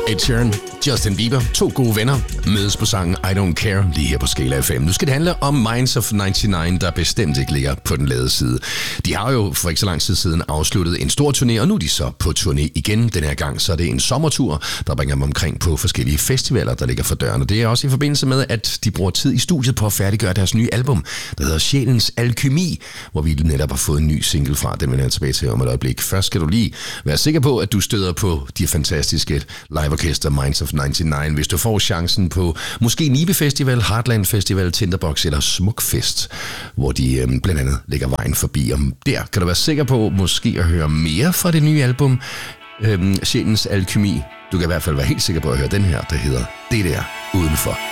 Ed Sheeran, Justin Bieber, to gode venner, mødes på sangen I Don't Care lige her på Skala FM. Nu skal det handle om Minds of 99, der bestemt ikke ligger på den lade side. De har jo for ikke så lang tid siden afsluttet en stor turné, og nu er de så på turné igen. Den her gang så er det en sommertur, der bringer dem omkring på forskellige festivaler, der ligger for døren. Og det er også i forbindelse med, at de bruger tid i studiet på at færdiggøre deres nye album, der hedder Sjælens Alkymi, hvor vi netop har fået en ny single fra. Den vender jeg tilbage til om et øjeblik. Først skal du lige være sikker på, at du støder på de fantastiske liveorkester Minds of 99, hvis du får chancen på måske Nibe Festival, Heartland Festival, Tinderbox eller Smukfest, hvor de blandt andet lægger vejen forbi. Om der kan du være sikker på måske at høre mere fra det nye album, Sjælens Alkymi. Du kan i hvert fald være helt sikker på at høre den her, der hedder Det der udenfor.